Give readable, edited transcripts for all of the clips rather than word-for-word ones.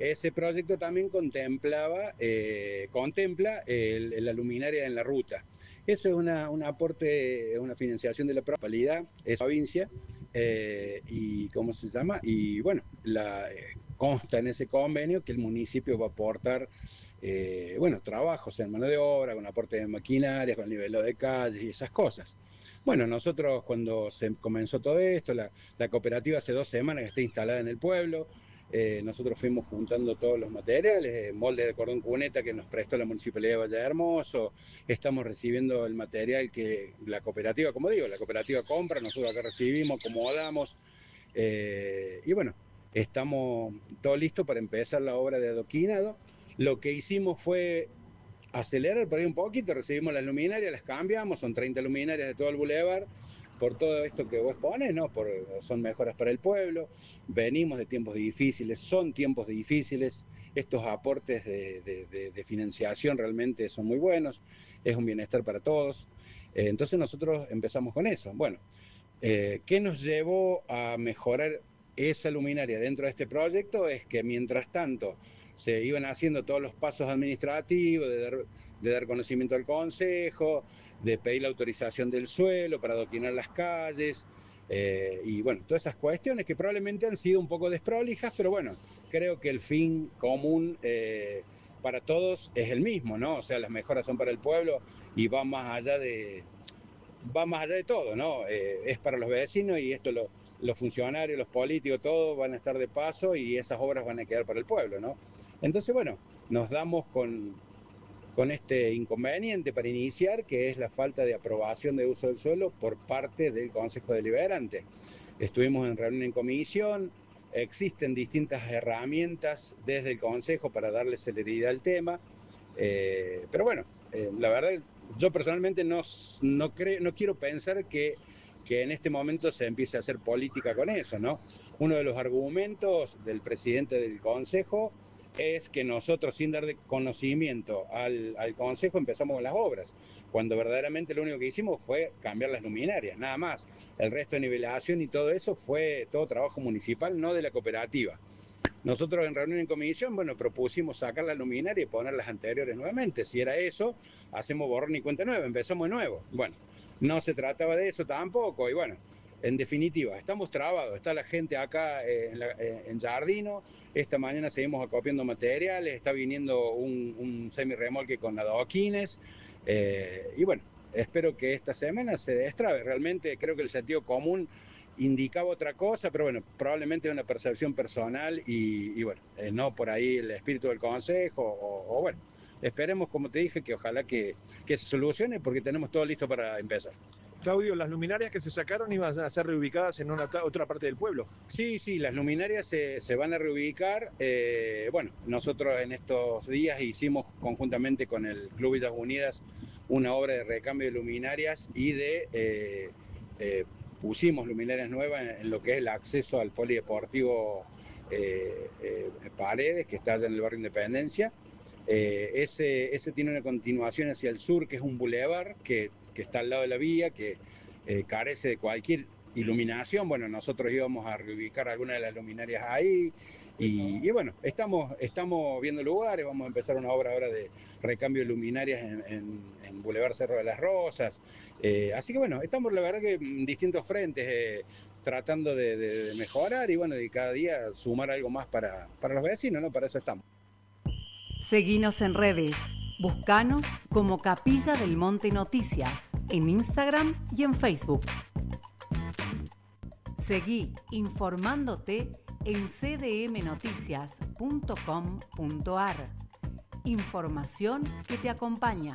Ese proyecto también contempla la luminaria en la ruta. Eso es un aporte, una financiación de la municipalidad, es provincia, y ¿cómo se llama? Y bueno, consta en ese convenio que el municipio va a aportar trabajos en mano de obra, con aporte de maquinarias, con nivelado de calles y esas cosas. Bueno, nosotros cuando se comenzó todo esto, la cooperativa hace 2 semanas que está instalada en el pueblo. Nosotros fuimos juntando todos los materiales, moldes de cordón cuneta que nos prestó la Municipalidad de Valle Hermoso, estamos recibiendo el material que la cooperativa, como digo, la cooperativa compra, nosotros acá recibimos, acomodamos, y bueno, estamos todo listo para empezar la obra de adoquinado. Lo que hicimos fue acelerar por ahí un poquito, recibimos las luminarias, las cambiamos, son 30 luminarias de todo el bulevar, por todo esto que vos expones, ¿no? Son mejoras para el pueblo, venimos de tiempos difíciles, son tiempos difíciles, estos aportes de financiación realmente son muy buenos, es un bienestar para todos, entonces nosotros empezamos con eso. Bueno, ¿qué nos llevó a mejorar esa luminaria dentro de este proyecto? Es que mientras tanto se iban haciendo todos los pasos administrativos de dar conocimiento al consejo, de pedir la autorización del suelo para adoquinar las calles, y bueno, todas esas cuestiones que probablemente han sido un poco desprolijas, pero bueno, creo que el fin común para todos es el mismo, ¿no? O sea, las mejoras son para el pueblo y va más allá de todo, ¿no? Es para los vecinos y esto los funcionarios, los políticos, todos van a estar de paso y esas obras van a quedar para el pueblo, ¿no? Entonces, bueno, nos damos con este inconveniente para iniciar, que es la falta de aprobación de uso del suelo por parte del Consejo Deliberante. Estuvimos en reunión en comisión, existen distintas herramientas desde el Consejo para darle celeridad al tema, pero bueno, la verdad, yo personalmente no quiero pensar que en este momento se empiece a hacer política con eso, ¿no? Uno de los argumentos del presidente del Consejo es que nosotros, sin dar de conocimiento al Consejo, empezamos con las obras, cuando verdaderamente lo único que hicimos fue cambiar las luminarias, nada más. El resto de nivelación y todo eso fue todo trabajo municipal, no de la cooperativa. Nosotros en reunión en comisión, bueno, propusimos sacar la luminaria y poner las anteriores nuevamente. Si era eso, hacemos borrón y cuenta nueva, empezamos de nuevo. Bueno, no se trataba de eso tampoco. Y bueno, en definitiva, estamos trabados. Está la gente acá en Jardino. Esta mañana seguimos acopiando materiales. Está viniendo un semi-remolque con adoquines. Y bueno, espero que esta semana se destrabe. Realmente creo que el sentido común indicaba otra cosa, pero bueno, probablemente es una percepción personal y bueno, no por ahí el espíritu del consejo o bueno, esperemos, como te dije, que ojalá que se solucione porque tenemos todo listo para empezar. Claudio, las luminarias que se sacaron iban a ser reubicadas en otra parte del pueblo. Sí, las luminarias se van a reubicar. Bueno, nosotros en estos días hicimos conjuntamente con el Club Villas Unidas una obra de recambio de luminarias y pusimos luminarias nuevas en lo que es el acceso al polideportivo Paredes, que está allá en el barrio Independencia. Ese tiene una continuación hacia el sur, que es un bulevar que está al lado de la vía, que carece de cualquier iluminación. Bueno, nosotros íbamos a reubicar algunas de las luminarias ahí y bueno, estamos viendo lugares, vamos a empezar una obra ahora de recambio de luminarias en Boulevard Cerro de las Rosas, así que bueno, estamos la verdad que en distintos frentes, tratando de mejorar y bueno, de cada día sumar algo más para los vecinos, ¿no? Para eso estamos. Seguinos en redes. Buscanos como Capilla del Monte Noticias en Instagram y en Facebook. Seguí informándote en cdmnoticias.com.ar. Información que te acompaña.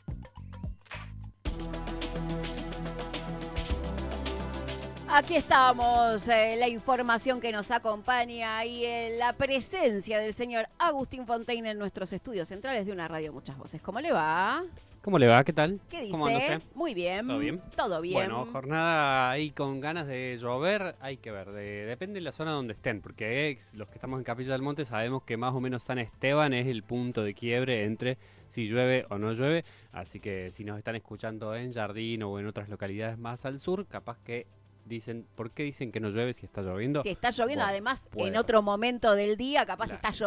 Aquí estamos, la información que nos acompaña y la presencia del señor Agustín Fontaine en nuestros estudios centrales de una radio Muchas Voces. ¿Cómo le va? ¿Cómo le va? ¿Qué tal? ¿Qué dice? ¿Cómo anda usted? Muy bien. ¿Todo bien? Todo bien. Bueno, jornada ahí con ganas de llover, hay que ver, depende de la zona donde estén, porque los que estamos en Capilla del Monte sabemos que más o menos San Esteban es el punto de quiebre entre si llueve o no llueve, así que si nos están escuchando en Jardín o en otras localidades más al sur, capaz que dicen, ¿por qué dicen que no llueve si está lloviendo? Si está lloviendo, bueno, además en otro momento del día, capaz está lloviendo.